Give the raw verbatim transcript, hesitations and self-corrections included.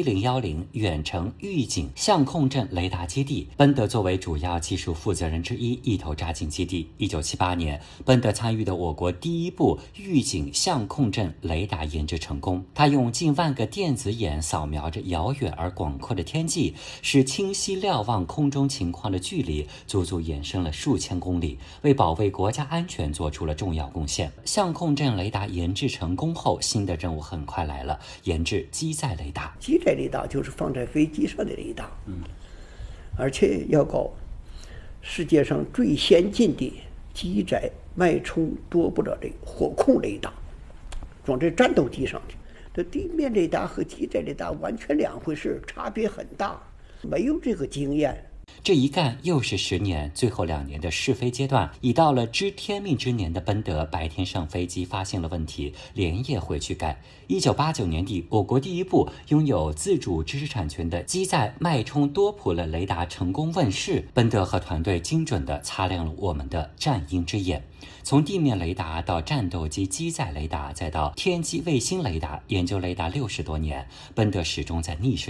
一零一零远程预警相控阵雷达基地，奔德作为主要技术负责人之一，一头扎进基地。一九七八年，奔德参与的我国第一部预警相控阵雷达研制成功。他用近万个电子眼扫描着遥远而广阔的天际，使清晰瞭望空中情况的距离足足延伸了数千公里，为保卫国家安全做出了重要贡献。相控阵雷达研制成功后，新的任务很快来了，研制机载雷达。 机载雷达就是放在飞机上的雷达，嗯，而且要搞世界上最先进的机载脉冲多波的火控雷达，装在战斗机上的。这地面雷达和机载雷达完全两回事，差别很大，没有这个经验。 这一干又是十年，最后两年的试飞阶段，已到了知天命之年的奔德白天上飞机发现了问题，连夜回去改。一九八九年底，我国第一部拥有自主知识产权的机载脉冲多普勒雷达成功问世，奔德和团队精准地擦亮了我们的战鹰之眼。从地面雷达到战斗机机载雷达，再到天基卫星雷达，研究雷达六十多年，奔德始终在逆水